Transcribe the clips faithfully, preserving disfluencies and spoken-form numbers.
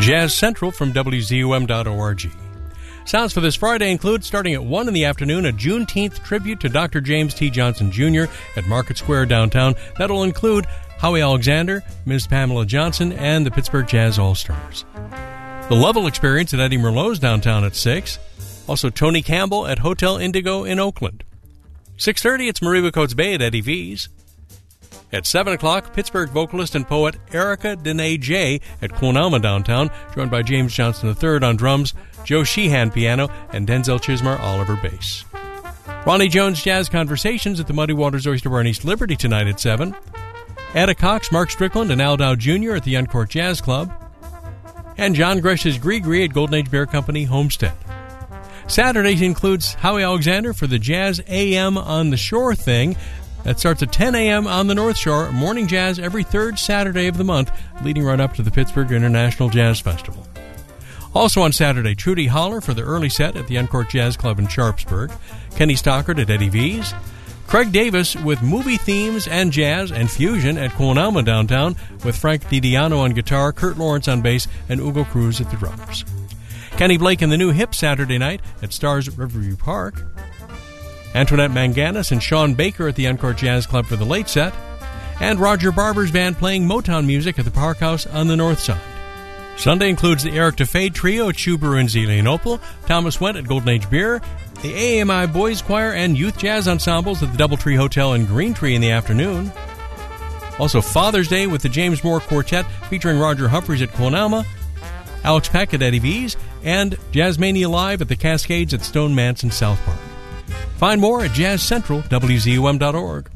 Jazz Central from W Z U M dot org. Sounds for this Friday include, starting at one in the afternoon, a Juneteenth tribute to Doctor James T. Johnson Junior at Market Square downtown. That'll include Howie Alexander, Miz Pamela Johnson, and the Pittsburgh Jazz All-Stars. The Lovell Experience at Eddie Merlot's downtown at six. Also Tony Campbell at Hotel Indigo in Oakland. six thirty, it's Marie Coates Bay at Eddie V's. At seven o'clock, Pittsburgh vocalist and poet Erica Dene J at Quonalma downtown, joined by James Johnson the third on drums, Joe Sheehan piano, and Denzel Chismar Oliver bass. Ronnie Jones Jazz Conversations at the Muddy Waters Oyster Bar in East Liberty tonight at seven. Ada Cox, Mark Strickland, and Al Dow Junior at the Uncourt Jazz Club. And John Gresh's Gree-Gree at Golden Age Bear Company, Homestead. Saturday includes Howie Alexander for the Jazz A M on the Shore thing. That starts at ten a.m. on the North Shore, morning jazz every third Saturday of the month, leading right up to the Pittsburgh International Jazz Festival. Also on Saturday, Trudy Holler for the early set at the Uncourt Jazz Club in Sharpsburg, Kenny Stockard at Eddie V's, Craig Davis with movie themes and jazz and fusion at Quonalma downtown with Frank DiDiano on guitar, Kurt Lawrence on bass, and Ugo Cruz at the drums. Kenny Blake and the New Hip Saturday night at Stars at Riverview Park. Antoinette Manganis and Sean Baker at the Uncourt Jazz Club for the late set. And Roger Barber's band playing Motown music at the Park House on the north side. Sunday includes the Eric DeFade Trio at Shoe Brew in Zelienople, Thomas Went at Golden Age Beer, the A M I Boys Choir and Youth Jazz Ensembles at the Doubletree Hotel in Green Tree in the afternoon. Also Father's Day with the James Moore Quartet featuring Roger Humphreys at Quonalma, Alex Peck at Eddie V's, and Jazzmania Live at the Cascades at Stone Manse in South Park. Find more at Jazz Central, W Z U M dot org.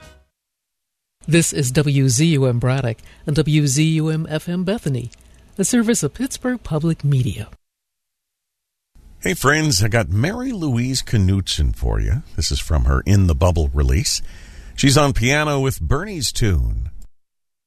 This is W Z U M Braddock and W Z U M F M Bethany, a service of Pittsburgh Public Media. Hey friends, I got Mary Louise Knutson for you. This is from her In the Bubble release. She's on piano with Bernie's tune,